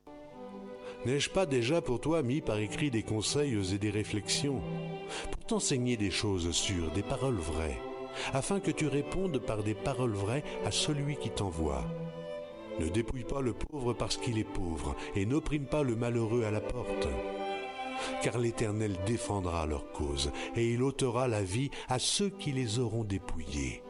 N'ai-je pas déjà pour toi mis par écrit des conseils et des réflexions, pour t'enseigner des choses sûres, des paroles vraies, afin que tu répondes par des paroles vraies à celui qui t'envoie. Ne dépouille pas le pauvre parce qu'il est pauvre, et n'opprime pas le malheureux à la porte. Car l'Éternel défendra leur cause, et il ôtera la vie à ceux qui les auront dépouillés.